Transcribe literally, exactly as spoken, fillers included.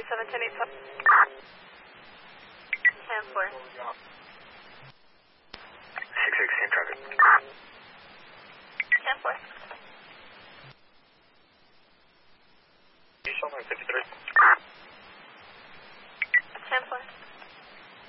seven, ten, eight, ten four. six six, same traffic. ten four. fifty-three.